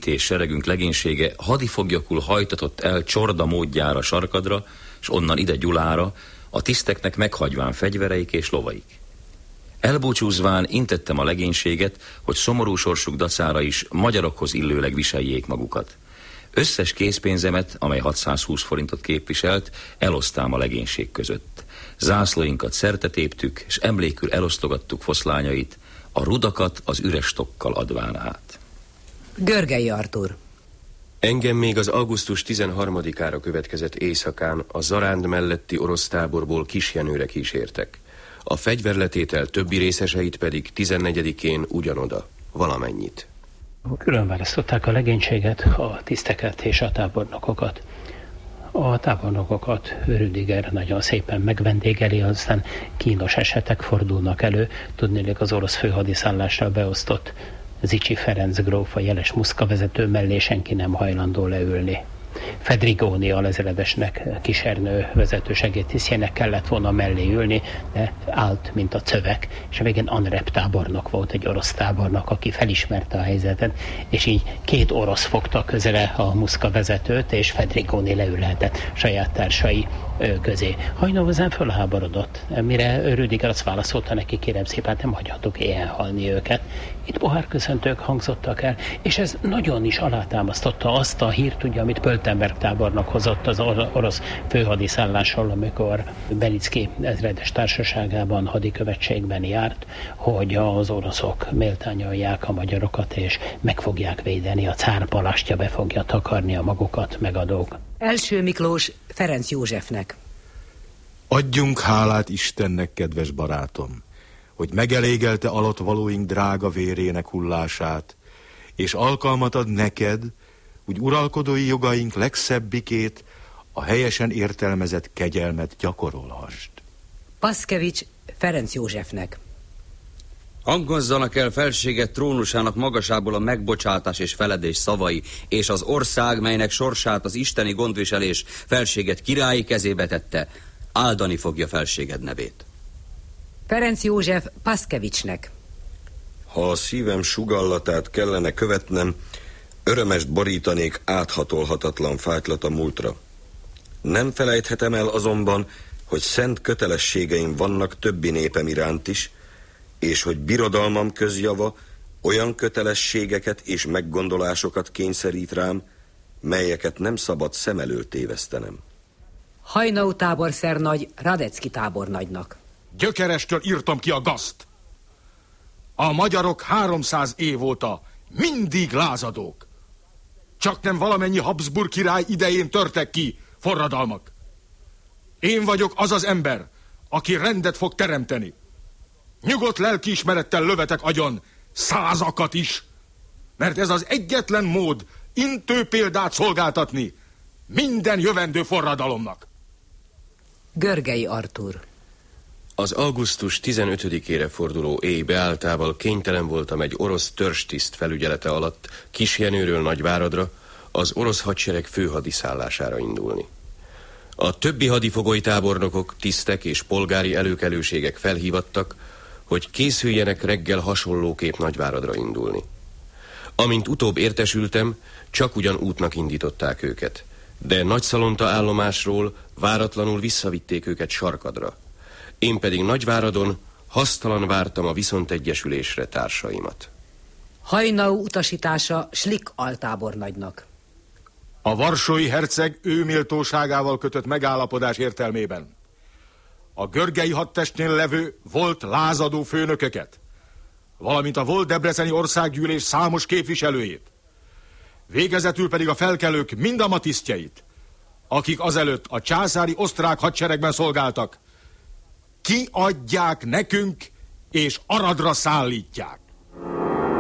és seregünk legénysége hadifoglyakul hajtatott el Csorda módjára Sarkadra, s onnan ide Gyulára, a tiszteknek meghagyván fegyvereik és lovaik. Elbúcsúzván intettem a legénységet, hogy szomorú sorsuk dacára is magyarokhoz illőleg viseljék magukat. Összes készpénzemet, amely 620 forintot képviselt, elosztám a legénység között. Zászlóinkat szertetéptük, és emlékül elosztogattuk foszlányait, a rudakat az üres stokkal adván át. Görgei Artúr. Engem még az augusztus 13-ára következett éjszakán a Zaránd melletti orosz táborból Kisjenőre kísértek. A fegyverletétel többi részeseit pedig 14-én ugyanoda, valamennyit. Különválasztották a legénységet, a tiszteket és a tábornokokat. A tábornokokat Rüdiger nagyon szépen megvendégeli, aztán kínos esetek fordulnak elő. Tudnélik, az orosz főhadiszállásra beosztott Zichy Ferenc gróf, a jeles muszka vezető mellé senki nem hajlandó leülni. Fedrigoni alezredesnek, Kisernő vezető segédtisztjének kellett volna mellé ülni, de állt, mint a cövek, és a végén Anrep tábornok volt, egy orosz tábornok, aki felismerte a helyzetet, és így két orosz fogta közre a muszka vezetőt, és Fedrigoni leülhetett saját társai közé. Hajnóvezán fölháborodott, mire Rüdiger azt válaszolta neki, kérem szépen, nem hagyhatok éhen halni őket. Itt pohárköszöntők hangzottak el, és ez nagyon is alátámasztotta azt a hírt, ugye, amit Pöltenberg tábornok hozott az orosz főhadiszállásról, amikor Belicki ezredes társaságában hadikövetségben járt, hogy az oroszok méltányolják a magyarokat, és meg fogják védeni, a cár palástja be fogja takarni a magukat megadók. Első Miklós Ferenc Józsefnek. Adjunk hálát Istennek, kedves barátom, hogy megelégelte alattvalóink drága vérének hullását, és alkalmat ad neked, úgy uralkodói jogaink legszebbikét, a helyesen értelmezett kegyelmet gyakorolhasd. Paszkevics Ferenc Józsefnek. Hangozzanak el felséget trónusának magasából a megbocsátás és feledés szavai, és az ország, melynek sorsát az isteni gondviselés felséget királyi kezébe tette, áldani fogja felséged nevét. Ferenc József Paszkevicsnek. Ha a szívem sugallatát kellene követnem, örömest borítanék áthatolhatatlan fájtlat a múltra. Nem felejthetem el azonban, hogy szent kötelességeim vannak többi népem iránt is, és hogy birodalmam közjava olyan kötelességeket és meggondolásokat kényszerít rám, melyeket nem szabad szem elől tévesztenem. Hajnau táborszernagy Radecki tábornagynak. Gyökerestől írtam ki a gazt. A magyarok 300 év óta mindig lázadók. Csak nem valamennyi Habsburg király idején törtek ki forradalmak. Én vagyok az az ember, aki rendet fog teremteni. Nyugodt lelkiismerettel lövetek agyon százakat is, mert ez az egyetlen mód intő példát szolgáltatni minden jövendő forradalomnak. Görgei Artúr. Az augusztus 15-ére forduló éj beálltával kénytelen voltam egy orosz törzstiszt felügyelete alatt Kisjenőről Nagyváradra, az orosz hadsereg főhadiszállására indulni. A többi hadifogolytábornokok, tisztek és polgári előkelőségek felhívattak, hogy készüljenek reggel hasonlóképp Nagyváradra indulni. Amint utóbb értesültem, csak ugyan útnak indították őket, de Nagyszalonta állomásról váratlanul visszavitték őket Sarkadra. Én pedig Nagyváradon hasztalan vártam a viszontegyesülésre társaimat. Hajnau utasítása Schlick altábornagynak. A varsói herceg ő méltóságával kötött megállapodás értelmében a görgei hadtestnél levő volt lázadó főnököket, valamint a volt debreceni országgyűlés számos képviselőjét, végezetül pedig a felkelők mindamatisztjeit, akik azelőtt a császári osztrák hadseregben szolgáltak, kiadják nekünk és Aradra szállítják.